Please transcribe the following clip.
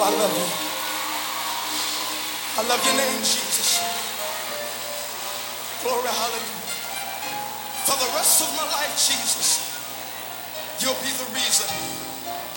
I love you. I love your name, Jesus. Glory, hallelujah. For the rest of my life, Jesus.